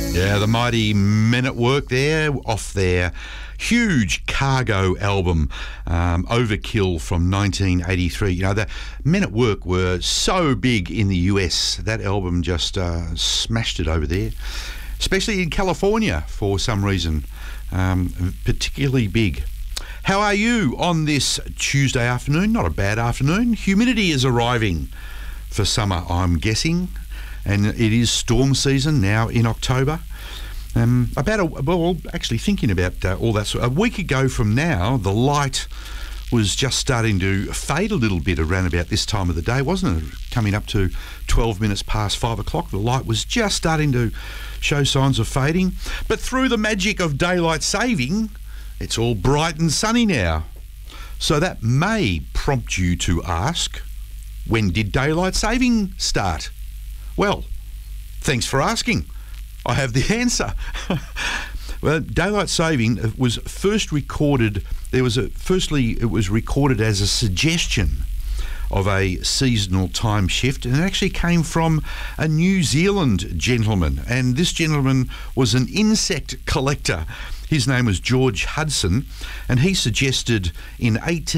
Yeah, the mighty Men at Work there, off their huge Cargo album, Overkill from 1983. You know, the Men at Work were so big in the US. That album just smashed it over there, especially in California for some reason, particularly big. How are you on this Tuesday afternoon? Not a bad afternoon. Humidity is arriving for summer, I'm guessing, and it is storm season now in October. Thinking about all that. A week ago from now, the light was just starting to fade a little bit around about this time of the day, wasn't it? Coming up to 12 minutes past 5 o'clock, the light was just starting to show signs of fading. But through the magic of daylight saving, it's all bright and sunny now. So that may prompt you to ask, when did daylight saving start? Well, thanks for asking. I have the answer. Well, daylight saving was first recorded. It was recorded as a suggestion of a seasonal time shift, and it actually came from a New Zealand gentleman. And this gentleman was an insect collector. His name was George Hudson, and he suggested in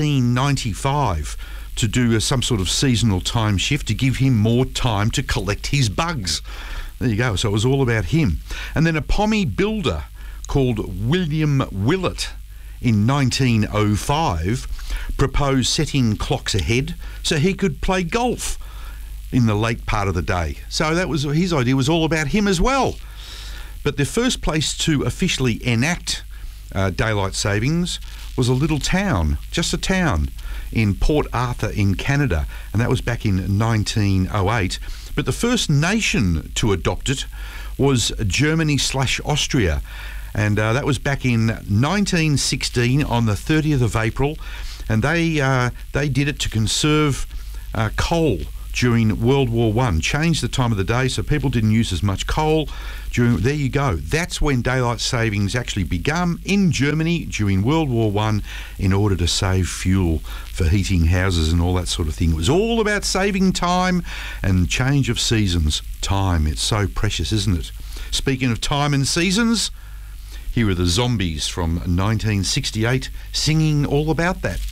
1895 to do some sort of seasonal time shift to give him more time to collect his bugs. There you go. So it was all about him. And then a pommy builder called William Willett in 1905 proposed setting clocks ahead so he could play golf in the late part of the day. So that was his idea, was all about him as well. But the first place to officially enact daylight savings was a little town, just a town, in Port Arthur in Canada, and that was back in 1908. But the first nation to adopt it was Germany/Austria, and that was back in 1916 on the 30th of April, and they did it to conserve coal during World War I. Changed the time of the day so people didn't use as much coal. There you go. That's when daylight savings actually began in Germany during World War I in order to save fuel for heating houses and all that sort of thing. It was all about saving time and change of seasons. Time, it's so precious, isn't it? Speaking of time and seasons, here are the Zombies from 1968 singing all about that.